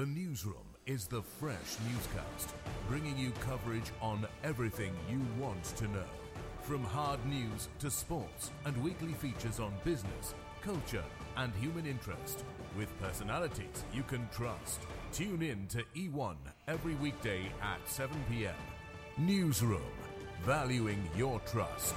The Newsroom is the fresh newscast, bringing you coverage on everything you want to know. From hard news to sports and weekly features on business, culture and human interest, with personalities you can trust. Tune in to E1 every weekday at 7 p.m. Newsroom, valuing your trust.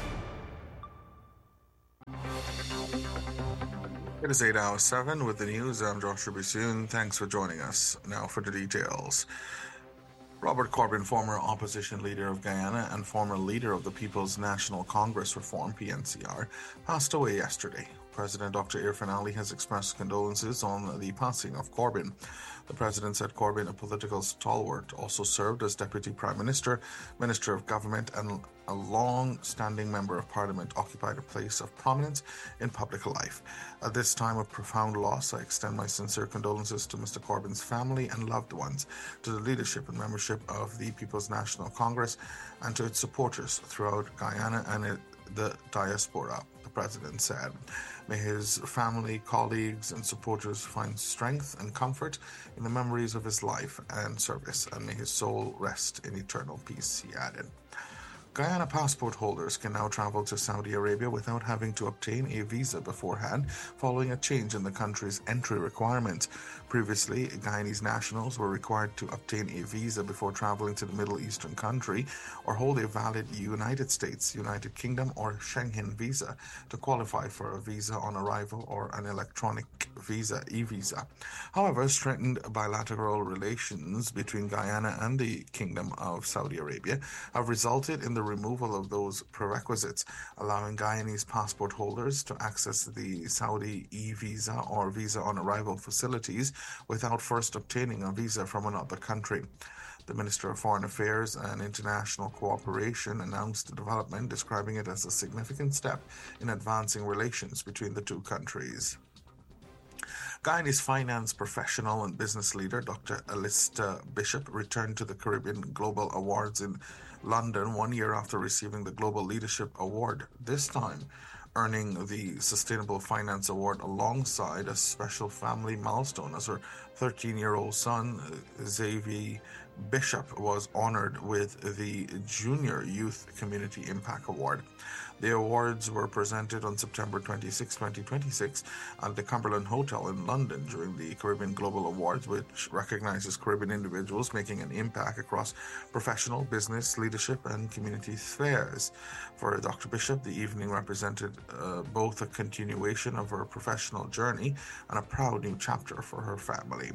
It is 8:07 with the news. I'm Joshua Bassoon. Thanks for joining us. Now for the details. Robert Corbyn, former opposition leader of Guyana and former leader of the People's National Congress Reform, PNCR, passed away yesterday. President Dr. Irfaan Ali has expressed condolences on the passing of Corbyn. The president said Corbyn, a political stalwart, also served as Deputy Prime Minister, Minister of Government, and a long-standing Member of Parliament, occupied a place of prominence in public life. At this time of profound loss, I extend my sincere condolences to Mr. Corbyn's family and loved ones, to the leadership and membership of the People's National Congress, and to its supporters throughout Guyana and the diaspora, the president said. May his family, colleagues, and supporters find strength and comfort in the memories of his life and service, and may his soul rest in eternal peace, he added. Guyana passport holders can now travel to Saudi Arabia without having to obtain a visa beforehand, following a change in the country's entry requirements. Previously, Guyanese nationals were required to obtain a visa before traveling to the Middle Eastern country or hold a valid United States, United Kingdom, or Schengen visa to qualify for a visa on arrival or an electronic visa, e-visa. However, strengthened bilateral relations between Guyana and the Kingdom of Saudi Arabia have resulted in the removal of those prerequisites, allowing Guyanese passport holders to access the Saudi e-visa or visa on arrival facilities without first obtaining a visa from another country. The Minister of Foreign Affairs and International Cooperation announced the development, describing it as a significant step in advancing relations between the two countries. Guyanese finance professional and business leader Dr. Alistair Bishop returned to the Caribbean Global Awards in London 1 year after receiving the Global Leadership Award, this time earning the Sustainable Finance Award alongside a special family milestone as her 13-year-old son, Xavier Bishop, was honored with the Junior Youth Community Impact Award. The awards were presented on September 26, 2026 at the Cumberland Hotel in London during the Caribbean Global Awards, which recognizes Caribbean individuals making an impact across professional, business, leadership, and community spheres. For Dr. Bishop, the evening represented both a continuation of her professional journey and a proud new chapter for her family.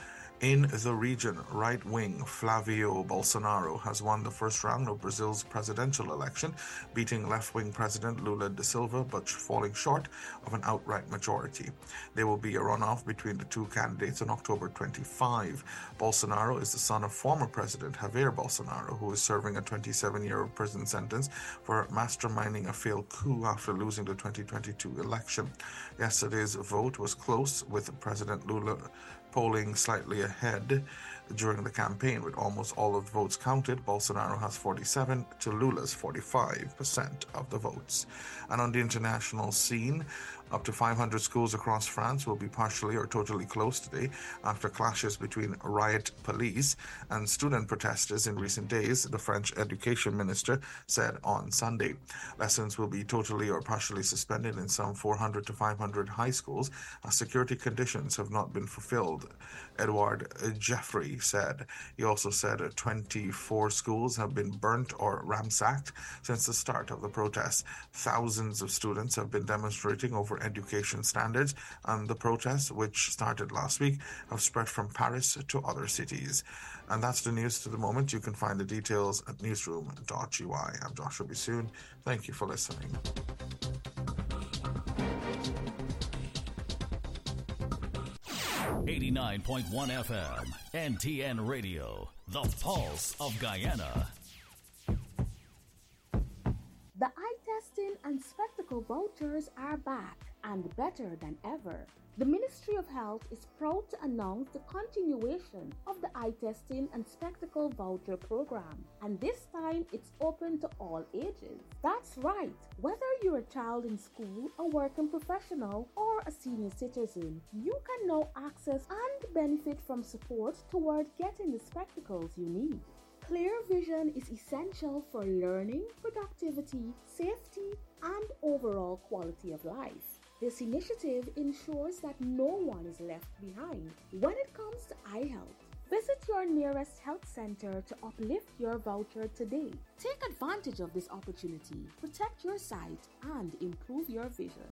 In the region, right-wing Flavio Bolsonaro has won the first round of Brazil's presidential election, beating left-wing President Lula da Silva, but falling short of an outright majority. There will be a runoff between the two candidates on October 25. Bolsonaro is the son of former President Jair Bolsonaro, who is serving a 27-year prison sentence for masterminding a failed coup after losing the 2022 election. Yesterday's vote was close, with President Lula polling slightly ahead during the campaign. With almost all of the votes counted, Bolsonaro has 47 to Lula's 45% of the votes. And on the international scene, up to 500 schools across France will be partially or totally closed today after clashes between riot police and student protesters in recent days, the French education minister said on Sunday. Lessons will be totally or partially suspended in some 400 to 500 high schools as security conditions have not been fulfilled, Edward Jeffrey said. He also said 24 schools have been burnt or ransacked since the start of the protests. Thousands of students have been demonstrating over education standards, and the protests, which started last week, have spread from Paris to other cities. And that's the news to the moment. You can find the details at newsroom.ui. I'm Joshua Bassoon. Thank you for listening. .1 FM, NTN Radio, the pulse of Guyana. The eye testing and spectacle vouchers are back and better than ever. The Ministry of Health is proud to announce the continuation of the eye testing and spectacle voucher program, and this time it's open to all ages. That's right, whether you're a child in school, a working professional, or a senior citizen, you can now access and benefit from support toward getting the spectacles you need. Clear vision is essential for learning, productivity, safety, and overall quality of life. This initiative ensures that no one is left behind when it comes to eye health. Visit your nearest health center to uplift your voucher today. Take advantage of this opportunity, protect your sight, and improve your vision.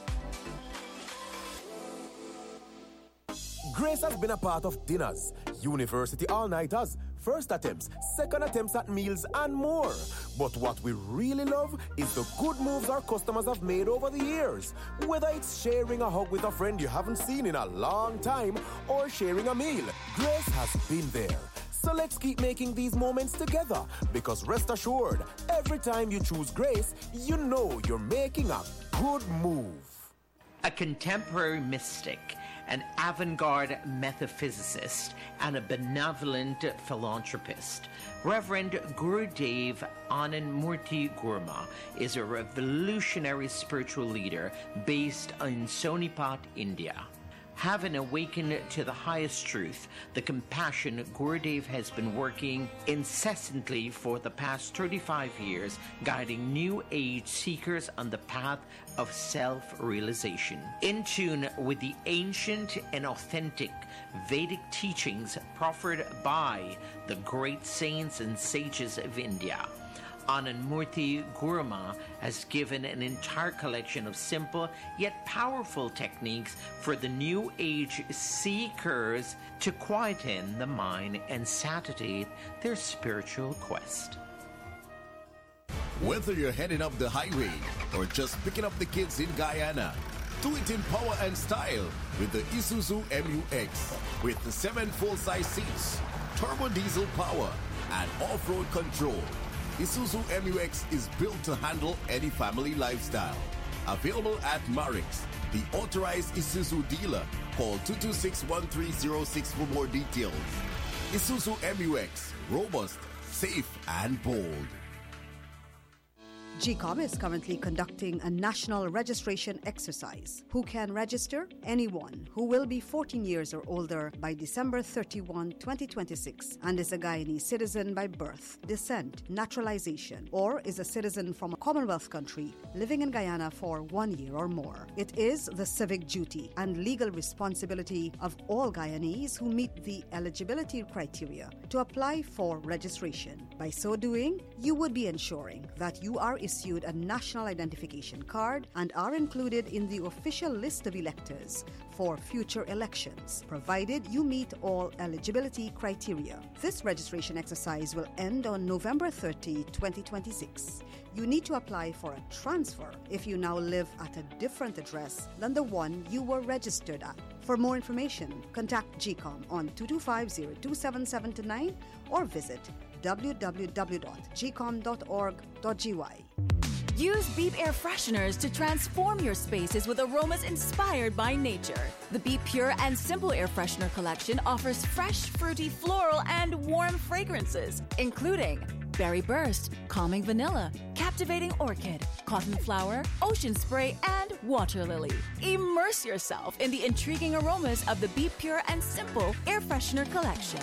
Grace has been a part of dinners, university all-nighters, first attempts, second attempts at meals, and more. But what we really love is the good moves our customers have made over the years. Whether it's sharing a hug with a friend you haven't seen in a long time or sharing a meal, Grace has been there. So let's keep making these moments together, because rest assured, every time you choose Grace, you know you're making a good move. A contemporary mystic, an avant-garde metaphysicist, and a benevolent philanthropist, Reverend Gurudev Anandamurti Gurma is a revolutionary spiritual leader based in Sonipat, India. Having awakened to the highest truth, the compassion, Gurudev has been working incessantly for the past 35 years, guiding new age seekers on the path of self-realization. In tune with the ancient and authentic Vedic teachings proffered by the great saints and sages of India, Anandamurti Gurma has given an entire collection of simple yet powerful techniques for the new age seekers to quieten the mind and satiate their spiritual quest. Whether you're heading up the highway or just picking up the kids in Guyana, do it in power and style with the Isuzu MU-X. With the 7 full-size seats, turbo diesel power, and off-road control, Isuzu MU-X is built to handle any family lifestyle. Available at Marix, the authorized Isuzu dealer. Call 226-1306 for more details. Isuzu MU-X, robust, safe, and bold. GCOM is currently conducting a national registration exercise. Who can register? Anyone who will be 14 years or older by December 31, 2026 and is a Guyanese citizen by birth, descent, naturalization, or is a citizen from a Commonwealth country living in Guyana for 1 year or more. It is the civic duty and legal responsibility of all Guyanese who meet the eligibility criteria to apply for registration. By so doing, you would be ensuring that you are issued a national identification card and are included in the official list of electors for future elections, provided you meet all eligibility criteria. This registration exercise will end on November 30, 2026. You need to apply for a transfer if you now live at a different address than the one you were registered at. For more information, contact GCOM on 225-02779 or visit www.gcom.org.gy. Use Beep air fresheners to transform your spaces with aromas inspired by nature. The Beep Pure and Simple Air Freshener collection offers fresh, fruity, floral, and warm fragrances, including Berry Burst, Calming Vanilla, Captivating Orchid, Cotton Flower, Ocean Spray, and Water Lily. Immerse yourself in the intriguing aromas of the Beep Pure and Simple Air Freshener collection.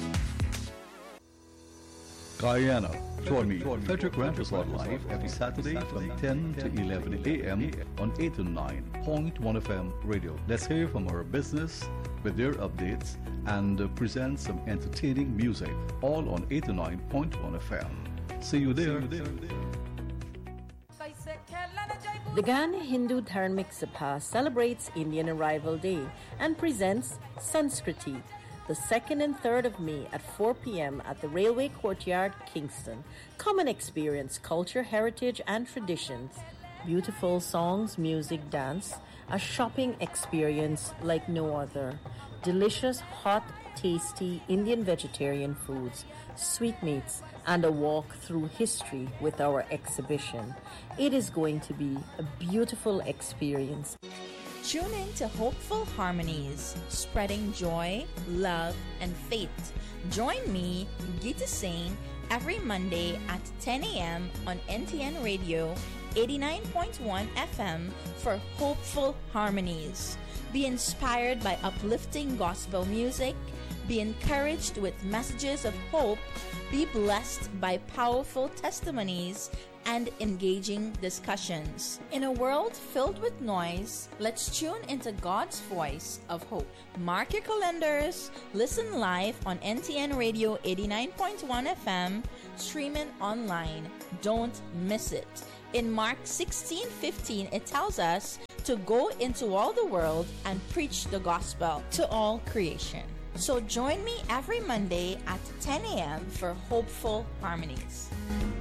Guyana, join me, Frederick Rampersad live every Saturday from 10 to 11 a.m. on 89.1 FM radio. Let's hear from our business with their updates and present some entertaining music, all on 89.1 FM. See you there. The Guyana Hindu Dharmic Sabha celebrates Indian Arrival Day and presents Sanskriti, the 2nd and 3rd of May at 4 p.m. at the Railway Courtyard, Kingston. Come and experience culture, heritage, and traditions, beautiful songs, music, dance, a shopping experience like no other. Delicious, hot, tasty Indian vegetarian foods, sweetmeats, and a walk through history with our exhibition. It is going to be a beautiful experience. Tune in to Hopeful Harmonies, spreading joy, love, and faith. Join me, Gita Singh, every Monday at 10 a.m. on NTN Radio 89.1 FM for Hopeful Harmonies. Be inspired by uplifting gospel music, be encouraged with messages of hope, be blessed by powerful testimonies and engaging discussions. In a world filled with noise, let's tune into God's voice of hope. Mark your calendars, listen live on NTN Radio 89.1 FM, streaming online. Don't miss it. In Mark 16:15, it tells us to go into all the world and preach the gospel to all creation. So join me every Monday at 10 a.m. for Hopeful Harmonies.